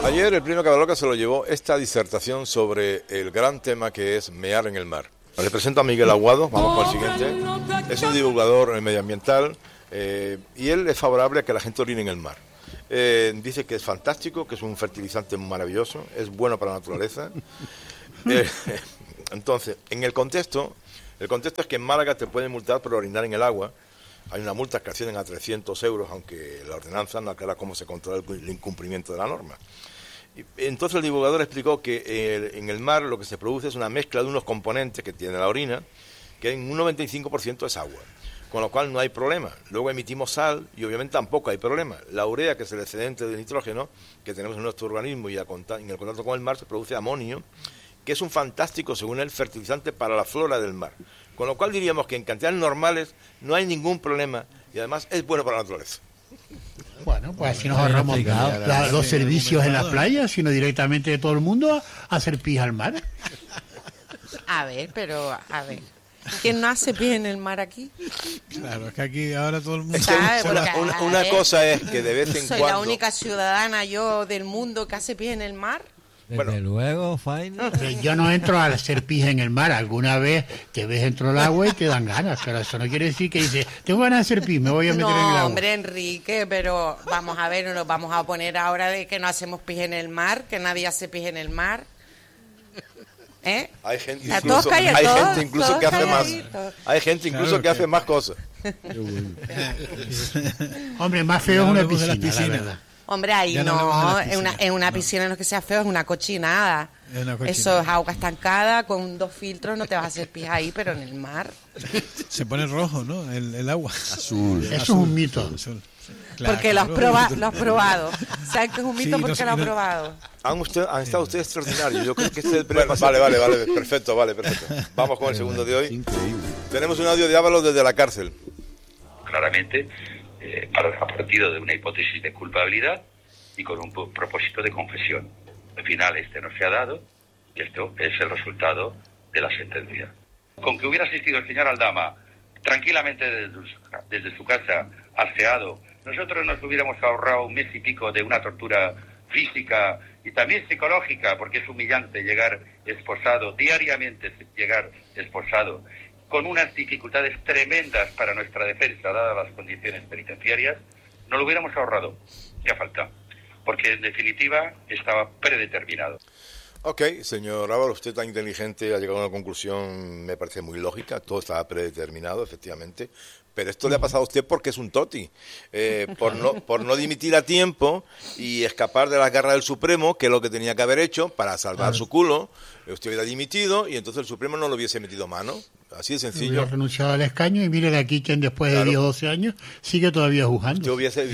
Ayer el Pleno Cavaloca se lo llevó esta disertación sobre el gran tema que es mear en el mar. Le presento a Miguel Aguado, vamos con el siguiente. Es un divulgador medioambiental y él es favorable a que la gente orine en el mar. Dice que es fantástico, que es un fertilizante maravilloso, es bueno para la naturaleza. Entonces, en el contexto es que en Málaga te pueden multar por orinar en el agua. Hay una multa que ascienden a 300 euros, aunque la ordenanza no aclara cómo se controla el incumplimiento de la norma. Entonces el divulgador explicó que en el mar lo que se produce es una mezcla de unos componentes que tiene la orina, que en un 95% es agua, con lo cual no hay problema. Luego emitimos sal y obviamente tampoco hay problema. La urea, que es el excedente de nitrógeno que tenemos en nuestro organismo y en el contacto con el mar se produce amonio, que es un fantástico, según él, fertilizante para la flora del mar. Con lo cual diríamos que en cantidades normales no hay ningún problema y además es bueno para la naturaleza. Bueno, pues así nos ahorramos los servicios en la playa, sino directamente de todo el mundo a hacer pis al mar. A ver, ¿quién no hace pis en el mar aquí? Claro, es que aquí ahora todo el mundo... Una cosa es que de vez en soy cuando... la única ciudadana yo del mundo que hace pis en el mar. Desde luego, Faina. Yo no entro a hacer pis en el mar. Alguna vez te ves dentro del agua y te dan ganas, pero eso no quiere decir que dices, tengo ganas de hacer pis, me voy a meter en el agua. No, hombre, Enrique, pero vamos a ver, no nos vamos a poner ahora de que no hacemos pis en el mar, que nadie hace pis en el mar. Hay gente incluso que hace más. Hay gente incluso que hace más cosas. Hombre, más feo es una piscina, la verdad. Hombre, ahí no, en una piscina no es que sea feo, es una cochinada. Eso es agua estancada, con 2 filtros no te vas a hacer pis ahí, pero en el mar. Se pone rojo, ¿no? El agua. Azul. Eso es un mito. Azul. Claro, porque lo has probado. ¿Sabes que es un mito? Porque lo has probado. Han estado ustedes extraordinarios. Yo creo que este es el primer paso. Vale. Perfecto. Vamos con el segundo de hoy. Tenemos un audio de Ábalos desde la cárcel. Claramente, a partir de una hipótesis de culpabilidad y con un propósito de confesión. Al final no se ha dado y esto es el resultado de la sentencia. Con que hubiera asistido el señor Aldama tranquilamente desde su casa, aseado, nosotros nos hubiéramos ahorrado 1 mes y pico de una tortura física y también psicológica, porque es humillante llegar esposado, diariamente llegar esposado, con unas dificultades tremendas para nuestra defensa, dadas las condiciones penitenciarias, no lo hubiéramos ahorrado. Ya falta. Porque, en definitiva, estaba predeterminado. Ok, señor Ábalos, usted tan inteligente ha llegado a una conclusión, me parece muy lógica, todo estaba predeterminado, efectivamente, pero esto le ha pasado a usted porque es un toti, por no dimitir a tiempo y escapar de las garras del Supremo, que es lo que tenía que haber hecho para salvar su culo. Usted hubiera dimitido y entonces el Supremo no lo hubiese metido mano. Así de sencillo. Hubiera renunciado al escaño y mire de aquí quien después de 10 o 12 años sigue todavía juzgando. Usted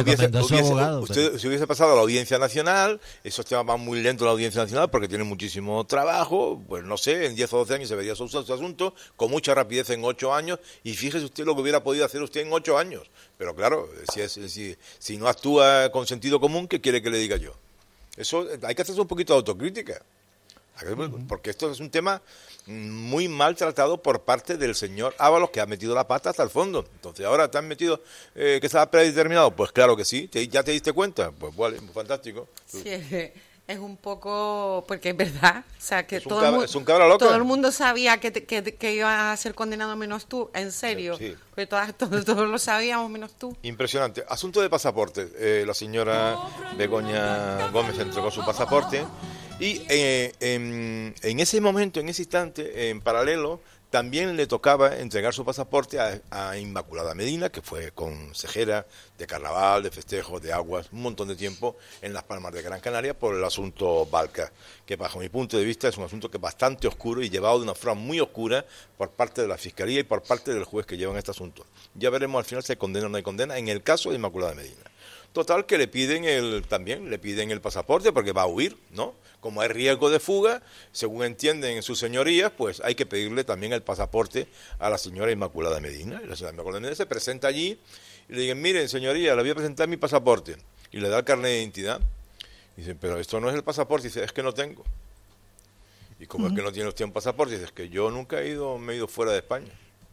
hubiese pasado a la Audiencia Nacional. Esos temas van muy lento la Audiencia Nacional porque tienen muchísimo trabajo. Pues no sé, en 10 o 12 años se vería su asunto con mucha rapidez en 8 años. Y fíjese usted lo que hubiera podido hacer usted en 8 años. Pero claro, si no actúa con sentido común, ¿qué quiere que le diga yo? Eso hay que hacerse un poquito de autocrítica. Porque esto es un tema muy mal tratado por parte del señor Ábalos, que ha metido la pata hasta el fondo. Entonces ahora te han metido que estaba predeterminado. Pues claro que sí. ¿Ya te diste cuenta? Pues vale, fantástico. Sí, es un poco, porque es verdad, o sea, que es un cabra loca. Todo el mundo sabía que iba a ser condenado menos tú, en serio. Sí. Porque todos lo sabíamos menos tú. Impresionante. Asunto de pasaporte. La señora Begoña Gómez entregó su pasaporte y en ese momento, en ese instante, en paralelo, también le tocaba entregar su pasaporte a Inmaculada Medina, que fue consejera de carnaval, de festejos, de aguas, un montón de tiempo en Las Palmas de Gran Canaria por el asunto Balca, que bajo mi punto de vista es un asunto que es bastante oscuro y llevado de una forma muy oscura por parte de la Fiscalía y por parte del juez que llevan este asunto. Ya veremos al final si hay condena o no hay condena en el caso de Inmaculada Medina. Total, que le piden el pasaporte porque va a huir, ¿no? Como hay riesgo de fuga, según entienden sus señorías, pues hay que pedirle también el pasaporte a la señora Inmaculada Medina. Y la señora Inmaculada Medina se presenta allí y le dicen, miren, señoría, le voy a presentar mi pasaporte. Y le da el carnet de identidad. Y dicen, pero esto no es el pasaporte. Y dice, es que no tengo. ¿Y cómo es que no tiene usted un pasaporte? Y dice, es que yo nunca me he ido fuera de España.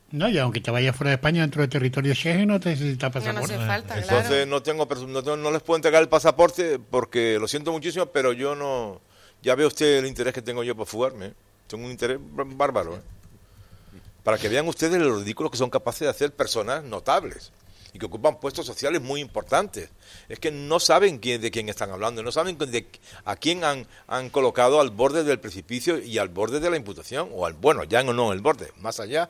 No, y aunque te vayas fuera de España, dentro del territorio Schengen, no te necesitas pasaporte. No hace falta, Entonces no les puedo entregar el pasaporte porque lo siento muchísimo, pero yo no... Ya ve usted el interés que tengo yo por fugarme. Tengo un interés bárbaro. Para que vean ustedes lo ridículo que son capaces de hacer personas notables y que ocupan puestos sociales muy importantes. Es que no saben de quién están hablando, no saben a quién han colocado al borde del precipicio y al borde de la imputación, ya no el borde, más allá.